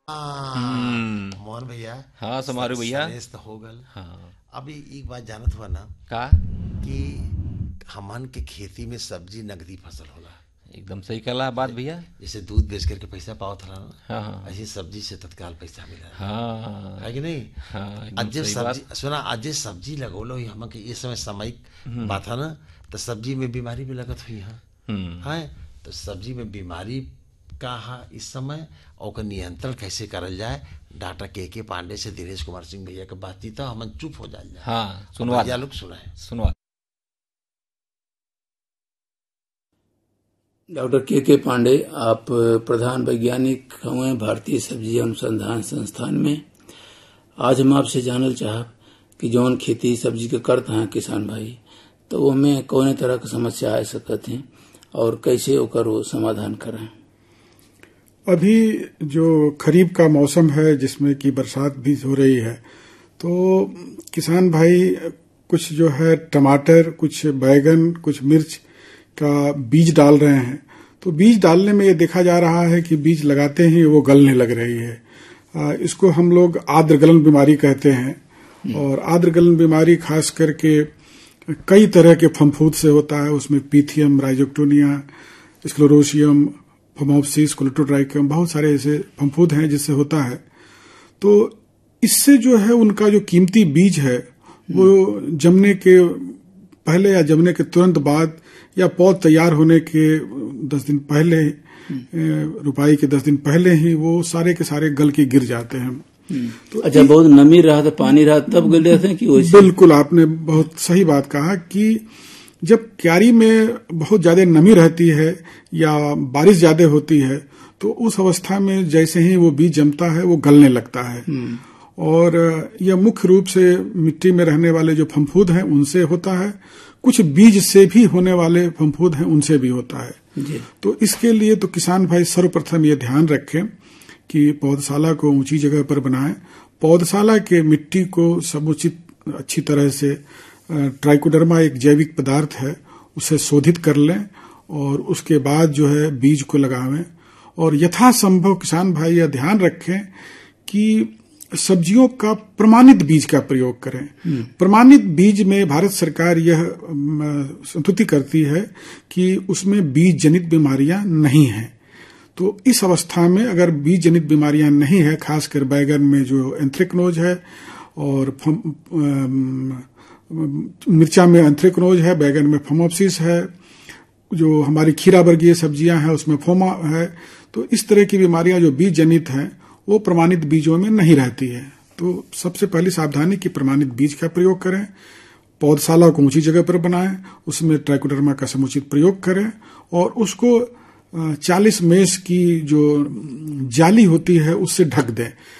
मोहन भैया। हाँ समारू भैया। सनेस तो हो गल। हाँ अभी एक बात जानत हुआ ना का कि हमन के खेती में सब्जी नगदी फसल होला। एकदम सही कहला बात भैया। जैसे दूध बेच करके पैसा पावत हला ना, हाँ हाँ ऐसे सब्जी से तत्काल पैसा मिला हाँ है कि नहीं। हाँ एकदम आज जे सही सब्जी बात। सुना, आज जे सब्जी लगोलो ही हम के ये समय सामयिक बात है ना, तो सब्जी में बीमारी भी लगत हुई है। तो सब्जी में बीमारी का है इस समय, और ओकर नियंत्रण कैसे करल जाए। डॉक्टर के पांडे से दिनेश कुमार सिंह भैया के बातचीत तो हम चुप हो जाए। हाँ सुनवा भैया लोग सुनाए। सुनवा। डॉक्टर के पांडे, आप प्रधान वैज्ञानिक हुए भारतीय सब्जी अनुसंधान संस्थान में। आज हम आपसे जानल चाहब कि जौन खेती सब्जी के करते हैं किसान भाई, तो वो में कौन तरह की समस्या आ सकत है और कैसे ओकर वो समाधान करें। अभी जो खरीफ का मौसम है जिसमें कि बरसात भी हो रही है, तो किसान भाई कुछ जो है टमाटर, कुछ बैगन, कुछ मिर्च का बीज डाल रहे हैं। तो बीज डालने में ये देखा जा रहा है कि बीज लगाते ही वो गलने लग रही है। इसको हम लोग आर्द्र गलन बीमारी कहते हैं। और आर्द्र गलन बीमारी खास करके कई तरह के फफूंद से होता है। उसमें Pythium, Rhizoctonia, sclerotium, phomopsis, Colletotrichum, बहुत सारे ऐसे फफूंद हैं जिससे होता है। तो इससे जो है उनका जो कीमती बीज है वो जमने के पहले या जमने के तुरंत बाद या पौध तैयार होने के 10 दिन पहले, रुपाई के 10 दिन पहले ही वो सारे के सारे गल के गिर जाते हैं। तो अच्छा, बहुत नमी रहा था, पानी रहा तब गल जाते हैं कि वैसे? बिल्कुल, आपने बहुत सही बात कहा कि जब क्यारी में बहुत ज्यादा नमी रहती है या बारिश ज्यादा होती है, तो उस अवस्था में जैसे ही वो बीज जमता है वो गलने लगता है। और यह मुख्य रूप से मिट्टी में रहने वाले जो फफूंद हैं उनसे होता है। कुछ बीज से भी होने वाले फफूंद हैं उनसे भी होता है जी। तो इसके लिए तो किसान भाई सर्वप्रथम ये ध्यान रखें कि पौधशाला को ऊंची जगह पर बनाएं। पौधशाला के मिट्टी को समुचित अच्छी तरह से, ट्राइकोडर्मा एक जैविक पदार्थ है, उसे शोधित कर लें और उसके बाद जो है बीज को लगावें। और यथासंभव किसान भाई यह ध्यान रखें कि सब्जियों का प्रमाणित बीज का प्रयोग करें। प्रमाणित बीज में भारत सरकार यह संतुष्टि करती है कि उसमें बीज जनित बीमारियां नहीं हैं। तो इस अवस्था में अगर बीज जनित बीमारियां नहीं है, खासकर बैगन में जो एंथ्रेक्नोज है और मिर्चा में एंथ्रेक्नोज है, बैगन में फोमोप्सिस है, जो हमारी खीरा वर्गीय सब्जियां हैं उसमें फोमा है। तो इस तरह की बीमारियां जो बीज जनित हैं वो प्रमाणित बीजों में नहीं रहती है। तो सबसे पहली सावधानी कि प्रमाणित बीज का प्रयोग करें। पौधशाला को ऊंची जगह पर बनाएं, उसमें ट्राइकोडर्मा का समुचित प्रयोग करें और उसको 40 मेष की जो जाली होती है उससे ढक दें।